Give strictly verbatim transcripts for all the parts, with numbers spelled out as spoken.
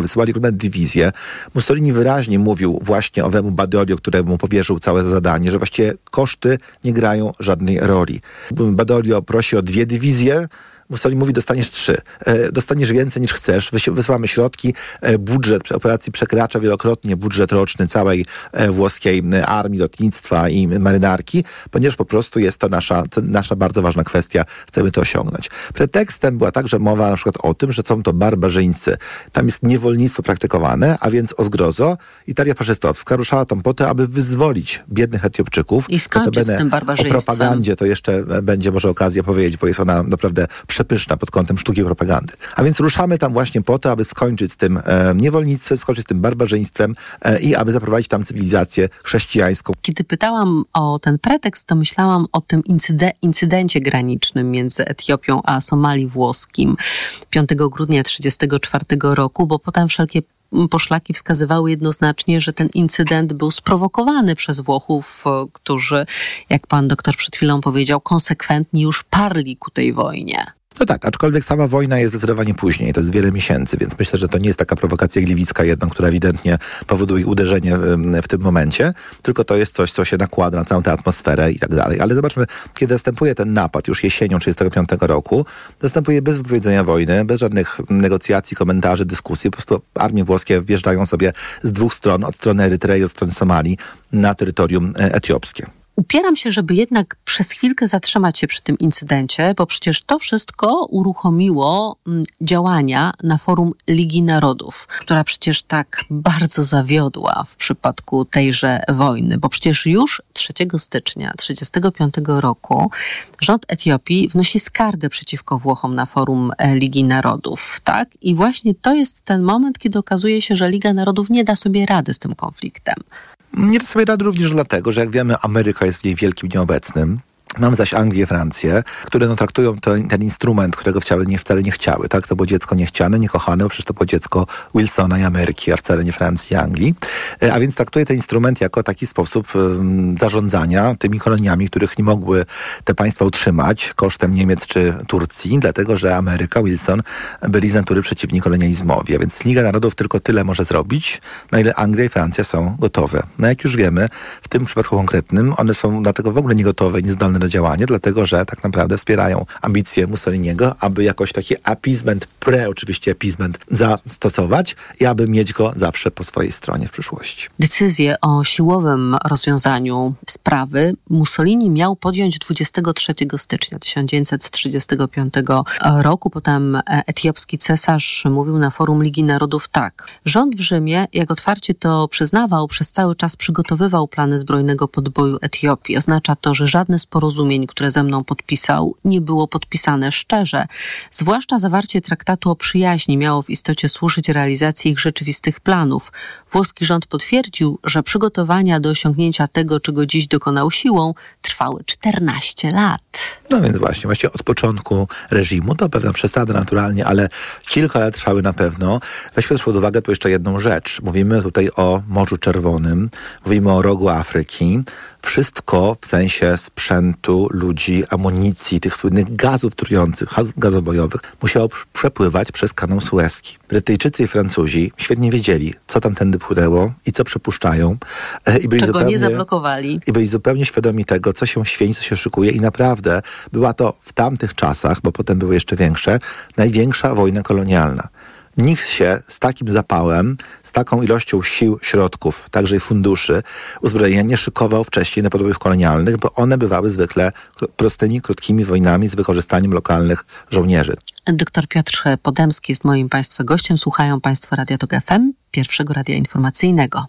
wysyłali różne dywizje. Mussolini wyraźnie mówił właśnie owemu Badoglio, któremu powierzył całe zadanie, że właściwie koszty nie grają żadnej roli. Badoglio prosi o dwie dywizje, Mussolini mówi, dostaniesz trzy. E, dostaniesz więcej niż chcesz. Wys- wysyłamy środki. E, budżet operacji przekracza wielokrotnie budżet roczny całej e, włoskiej armii, lotnictwa i marynarki, ponieważ po prostu jest to nasza, nasza bardzo ważna kwestia. Chcemy to osiągnąć. Pretekstem była także mowa na przykład o tym, że są to barbarzyńcy. Tam jest niewolnictwo praktykowane, a więc o zgrozo Italia faszystowska ruszała tam po to, aby wyzwolić biednych Etiopczyków. I skończyć z tym barbarzyństwem. O propagandzie to jeszcze będzie może okazja powiedzieć, bo jest ona naprawdę przepyszna pod kątem sztuki propagandy. A więc ruszamy tam właśnie po to, aby skończyć z tym e, niewolnictwem, skończyć z tym barbarzyństwem e, i aby zaprowadzić tam cywilizację chrześcijańską. Kiedy pytałam o ten pretekst, to myślałam o tym incyde- incydencie granicznym między Etiopią a Somali włoskim piątego grudnia tysiąc dziewięćset trzydziestego czwartego roku, bo potem wszelkie poszlaki wskazywały jednoznacznie, że ten incydent był sprowokowany przez Włochów, którzy, jak pan doktor przed chwilą powiedział, konsekwentnie już parli ku tej wojnie. No tak, aczkolwiek sama wojna jest zdecydowanie później, to jest wiele miesięcy, więc myślę, że to nie jest taka prowokacja gliwicka jedna, która ewidentnie powoduje uderzenie w, w tym momencie, tylko to jest coś, co się nakłada na całą tę atmosferę i tak dalej. Ale zobaczmy, kiedy następuje ten napad już jesienią tysiąc dziewięćset trzydziestego piątego roku, następuje bez wypowiedzenia wojny, bez żadnych negocjacji, komentarzy, dyskusji, po prostu armie włoskie wjeżdżają sobie z dwóch stron, od strony Erytrei, od strony Somalii, na terytorium etiopskie. Upieram się, żeby jednak przez chwilkę zatrzymać się przy tym incydencie, bo przecież to wszystko uruchomiło działania na forum Ligi Narodów, która przecież tak bardzo zawiodła w przypadku tejże wojny, bo przecież już trzeciego stycznia tysiąc dziewięćset trzydziestego piątego roku rząd Etiopii wnosi skargę przeciwko Włochom na forum Ligi Narodów, tak? I właśnie to jest ten moment, kiedy okazuje się, że Liga Narodów nie da sobie rady z tym konfliktem. Nie da sobie rady również dlatego, że jak wiemy, Ameryka jest w niej wielkim nieobecnym. Mam zaś Anglię, Francję, które no, traktują ten, ten instrument, którego wcale nie, wcale nie chciały. Tak? To było dziecko niechciane, niekochane, bo przecież to było dziecko Wilsona i Ameryki, a wcale nie Francji i Anglii. A więc traktuje ten instrument jako taki sposób um, zarządzania tymi koloniami, których nie mogły te państwa utrzymać kosztem Niemiec czy Turcji, dlatego że Ameryka, Wilson byli z natury przeciwni kolonializmowi. A więc Liga Narodów tylko tyle może zrobić, na ile Anglia i Francja są gotowe. No jak już wiemy, w tym przypadku konkretnym one są dlatego w ogóle nie gotowe i niezdolne do działania, dlatego że tak naprawdę wspierają ambicje Mussoliniego, aby jakoś taki appeasement, pre oczywiście appeasement zastosować i aby mieć go zawsze po swojej stronie w przyszłości. Decyzję o siłowym rozwiązaniu sprawy Mussolini miał podjąć dwudziestego trzeciego stycznia tysiąc dziewięćset trzydziestego piątego roku. Potem etiopski cesarz mówił na forum Ligi Narodów tak. Rząd w Rzymie, jak otwarcie to przyznawał, przez cały czas przygotowywał plany zbrojnego podboju Etiopii. Oznacza to, że żadne z porozumień, które ze mną podpisał, nie było podpisane szczerze. Zwłaszcza zawarcie traktatu o przyjaźni miało w istocie służyć realizacji ich rzeczywistych planów. Włoski rząd potwierdził, że przygotowania do osiągnięcia tego, czego dziś dokonał siłą, trwały czternaście lat. No więc właśnie, właśnie od początku reżimu, to pewna przesada naturalnie, ale kilka lat trwały na pewno. Weźmy też pod uwagę tu jeszcze jedną rzecz. Mówimy tutaj o Morzu Czerwonym, mówimy o rogu Afryki. Wszystko w sensie sprzętu, ludzi, amunicji, tych słynnych gazów trujących, gazów bojowych, musiało przepływać przez kanał Suezki. Brytyjczycy i Francuzi świetnie wiedzieli, co tamtędy płynęło i co przepuszczają. I byli Czego zupełnie, nie zablokowali. I byli zupełnie świadomi tego, co się święci, co się szykuje i naprawdę była to w tamtych czasach, bo potem były jeszcze większe, największa wojna kolonialna. Nikt się z takim zapałem, z taką ilością sił, środków, także i funduszy, uzbrojenia nie szykował wcześniej na podbojów kolonialnych, bo one bywały zwykle prostymi, krótkimi wojnami z wykorzystaniem lokalnych żołnierzy. Doktor Piotr Podemski jest moim Państwa gościem. Słuchają Państwo Radia Tok F M, pierwszego radia informacyjnego.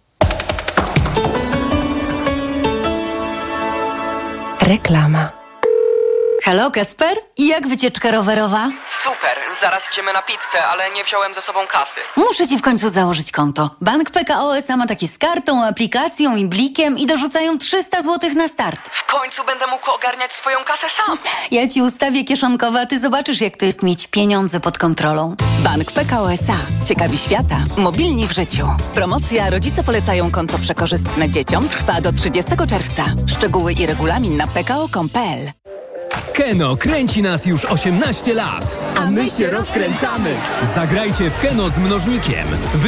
Reklama. Halo, Kacper? Jak wycieczka rowerowa? Super, zaraz idziemy na pizzę, ale nie wziąłem ze sobą kasy. Muszę ci w końcu założyć konto. Bank P K O S A ma takie z kartą, aplikacją i blikiem i dorzucają trzysta złotych na start. W końcu będę mógł ogarniać swoją kasę sam. Ja ci ustawię kieszonkowe, a ty zobaczysz, jak to jest mieć pieniądze pod kontrolą. Bank P K O S A. Ciekawi świata. Mobilni w życiu. Promocja Rodzice polecają konto przekorzystne dzieciom trwa do trzydziestego czerwca. Szczegóły i regulamin na p k o kropka com kropka p l. Keno kręci nas już osiemnaście lat. A my się rozkręcamy. Zagrajcie w Keno z mnożnikiem.